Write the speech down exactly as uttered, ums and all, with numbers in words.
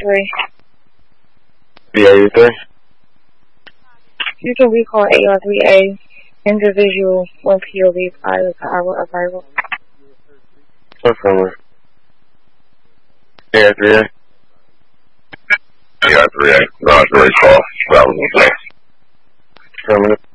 three. B R three. You can recall A R three A. Individual one P O V prior to our arrival. Affirmative. A R three A. A R three A. Roger, call. Travel. Affirmative.